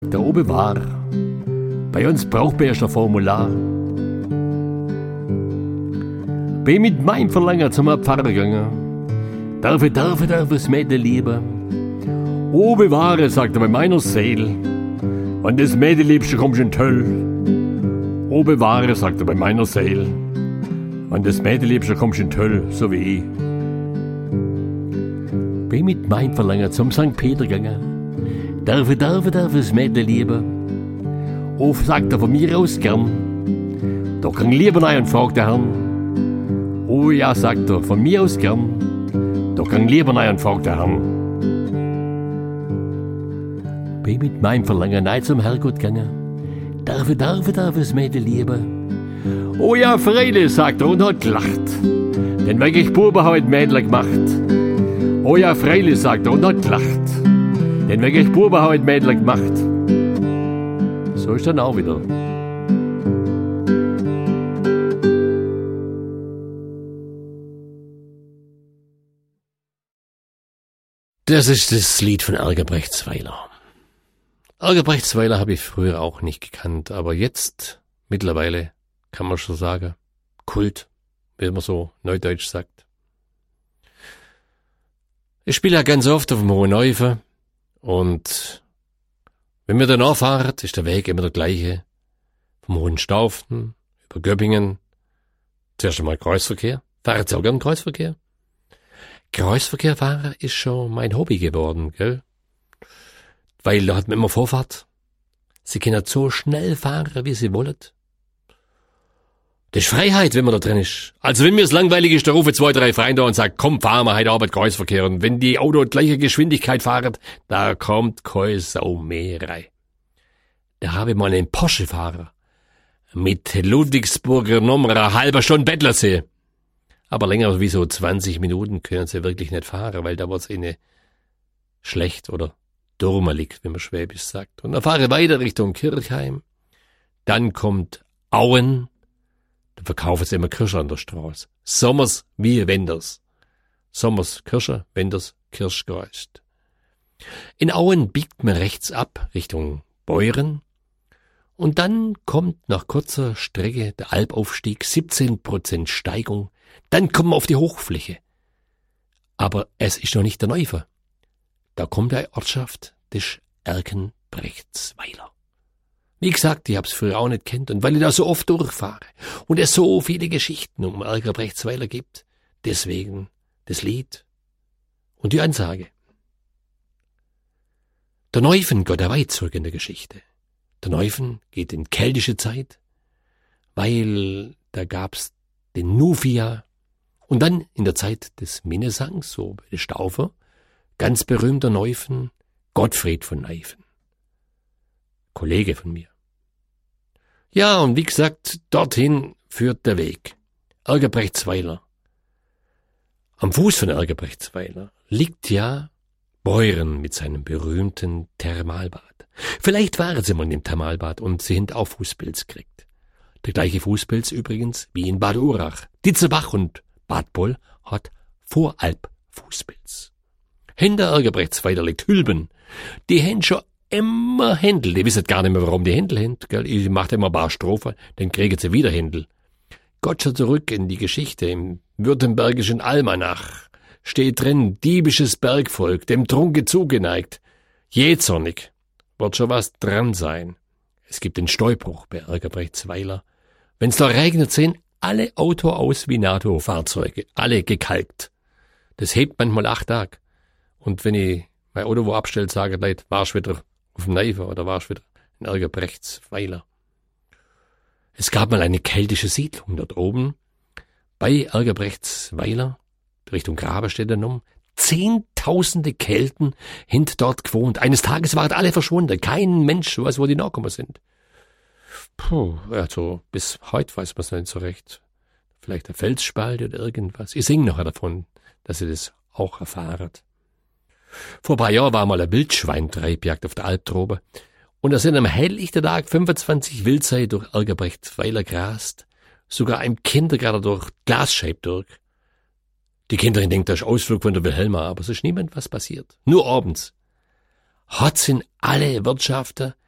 Da oben war, bei uns braucht man erst ein Formular. Bin mit meinem Verlangen zum Pfarrer gegangen. Darf das Mädel lieben? Oh, bewahre, sagt er bei meiner Seele. Wenn das Mädel liebst, kommst du in die Hölle. Oh, bewahre, sagt er bei meiner Seele. Wenn das Mädel liebst, kommst du in die Hölle, so wie ich. Bin mit meinem Verlangen zum St. Peter gegangen. Darf das Mädel lieben? Oh, sagt er von mir aus gern. Doch kann lieber nein und fragt der Herrn. Oh ja, sagt er, von mir aus gern. Doch kann lieber nein und fragt der Herrn. Bin mit meinem Verlangen nein zum Herrgott gegangen. Darf das Mädel lieben? Oh ja, freilich, sagt er und hat gelacht. Denn weg ich Buben heute Mädel gemacht. Oh ja, freilich, sagt er und hat gelacht. Denn weg ich Buben heute Mädel gemacht. So ist dann auch wieder. Das ist das Lied von Elger Brechtsweiler. Elger Brechtsweiler habe ich früher auch nicht gekannt, aber jetzt, mittlerweile, kann man schon sagen, Kult, wie man so neudeutsch sagt. Ich spiele ja ganz oft auf dem Hohen Neufe und wenn wir danach fahren, ist der Weg immer der gleiche. Vom Hohenstauften über Göppingen. Zuerst einmal Kreuzverkehr. Fahre jetzt auch gern Kreuzverkehr. Kreuzverkehr fahren ist schon mein Hobby geworden, gell? Weil da hat man immer Vorfahrt. Sie können so schnell fahren, wie sie wollen. Das ist Freiheit, wenn man da drin ist. Also wenn mir es langweilig ist, da rufe 2, 3 Freunde und sagt, komm, fahren wir heute Abend Kreuzverkehr. Und wenn die Auto gleiche Geschwindigkeit fahren, da kommt keine Sau mehr rein. Da habe ich mal einen Porsche-Fahrer mit Ludwigsburger Nummer eine halbe Stunde Bettlersee. Aber länger wie so 20 Minuten können sie wirklich nicht fahren, weil da wird's ihnen schlecht oder durmelig, wie man Schwäbisch sagt. Und dann fahre ich weiter Richtung Kirchheim. Dann kommt Auen. Da verkaufen sie immer Kirsche an der Straße. Sommers wie Wenders. Sommers Kirsche, Wenders Kirschgeröst. In Auen biegt man rechts ab Richtung Beuren. Und dann kommt nach kurzer Strecke der Alpaufstieg, 17% Steigung. Dann kommen wir auf die Hochfläche. Aber es ist noch nicht der Neufe. Da kommt eine Ortschaft, das ist Erkenbrechtsweiler. Wie gesagt, ich hab's früher auch nicht kennt und weil ich da so oft durchfahre und es so viele Geschichten um Erkenbrechtsweiler gibt, deswegen das Lied und die Ansage. Der Neufen geht weit zurück in der Geschichte. Der Neufen geht in keltische Zeit, weil da gab's den Nufia und dann in der Zeit des Minnesangs, so bei der Staufer, ganz berühmter Neufen, Gottfried von Neifen. Kollege von mir. Ja, und wie gesagt, dorthin führt der Weg. Erkenbrechtsweiler. Am Fuß von Erkenbrechtsweiler liegt ja Beuren mit seinem berühmten Thermalbad. Vielleicht waren sie mal in dem Thermalbad und sie haben auch Fußpilz gekriegt. Der gleiche Fußpilz übrigens wie in Bad Urach. Ditzerbach und Bad Boll hat Voralp-Fußpilz. Hinter Erkenbrechtsweiler liegt Hülben. Die haben schon immer Händel. Die wissen gar nicht mehr, warum die Händel haben. Ich mache immer ein paar Strophen, dann kriegen sie wieder Händel. Gott schon zurück in die Geschichte. Im württembergischen Almanach steht drin, diebisches Bergvolk, dem Trunke zugeneigt. Jähzornig wird schon was dran sein. Es gibt den Steubruch bei Erkenbrechtsweiler. Wenn's da regnet, sehen alle Auto aus wie NATO-Fahrzeuge. Alle gekalkt. Das hebt manchmal 8 Tage. Und wenn ich mein Auto wo abstelle, sage ich, Leute, warst wieder auf dem Neife oder warst wieder in Erkenbrechtsweiler. Es gab mal eine keltische Siedlung dort oben bei Erkenbrechtsweiler, Richtung Graberstädter um. Zehntausende Kelten sind dort gewohnt. Eines Tages waren alle verschwunden. Kein Mensch weiß, wo die nachgekommen sind. Also bis heute weiß man es nicht so recht. Vielleicht ein Felsspalt oder irgendwas. Ich singe noch davon, dass ihr das auch erfahrt. Vor ein paar Jahren war mal eine Wildschweintreibjagd auf der Alptrobe. Und da sind am helllichten Tag 25 Wildsei durch Erkenbrechtsweiler gerast. Sogar ein Kindergarten durch Glasscheibe durch. Die Kinder denken, das ist Ausflug von der Wilhelma, aber es ist niemand was passiert. Nur abends. Hat sind alle Wirtschafter